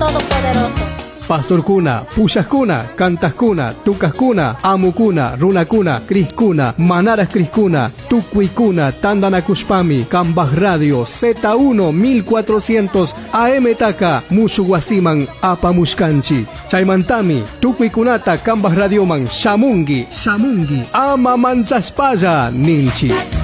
Todopoderoso. Pastorkuna, Pushakuna, Cantascuna, Tucascuna, Amucuna, Runacuna, Criscuna, Manaras Criscuna, Tucuicuna, Tandanacuspami, Cambaj Radio, Z1 1400, AM Taka, Mushuguasiman, Apamuscanchi, Chaimantami, Tucuicunata, Cambaj Radioman, Shamungi, Ama Manchaspaya, Ninchi.